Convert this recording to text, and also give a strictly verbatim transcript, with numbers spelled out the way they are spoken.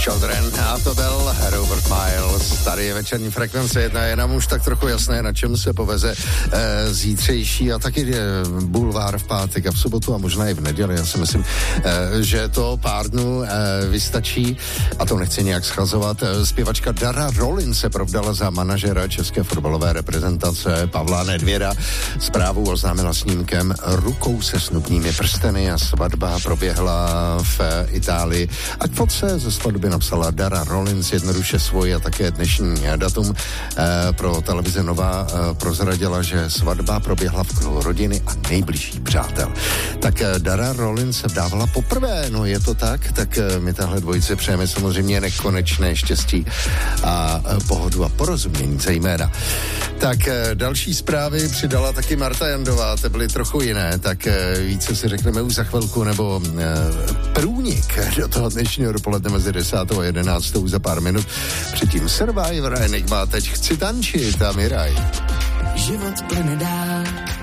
Children a to byl Robert Miles. Tady je večerní frekvence jedna, je nám už tak trochu jasné, na čem se poveze e, zítřejší a taky je bulvár v pátek a v sobotu a možná i v neděli. Já si myslím, e, že to pár dnů e, vystačí a to nechci nějak schazovat. E, zpěvačka Dara Rolin se provdala za manažera české fotbalové reprezentace Pavla Nedvěda. Zprávu oznámila snímkem rukou se snubními prsteny a svatba proběhla v Itálii. A k fotce ze svatby napsala Dara Rollins jednoduše svůj a také dnešní datum. E, pro televize Nova e, prozradila, že svatba proběhla v kruhu rodiny a nejbližší přátel. Tak e, Dara Rollins se vdávala poprvé, no je to tak, tak e, my tahle dvojice přejeme samozřejmě nekonečné štěstí a e, pohodu a porozumění zejména. Tak e, další zprávy přidala taky Marta Jandová, ty byly trochu jiné, tak e, více si řekneme už za chvilku, nebo e, průnik do toho dnešního dopoledne mezi desátou a jedenáctou za pár minut. Předtím Survivor, Enigma, teď chci tančit a Miraj. Život plyne dál,